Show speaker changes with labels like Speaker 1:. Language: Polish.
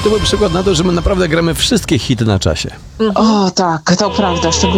Speaker 1: to był przykład na to, że my naprawdę gramy wszystkie hity na czasie.
Speaker 2: O tak, to prawda, szczególnie